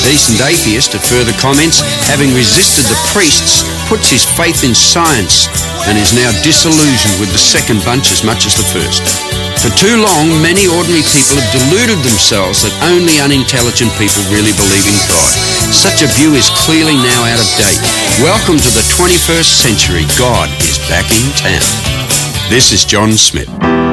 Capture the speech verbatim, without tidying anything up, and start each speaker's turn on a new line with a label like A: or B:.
A: decent atheist, at further comments, having resisted the priests, puts his faith in science and is now disillusioned with the second bunch as much as the first. For too long, many ordinary people have deluded themselves that only unintelligent people really believe in God. Such a view is clearly now out of date. Welcome to the twenty-first century. God is back in town. This is John Smith.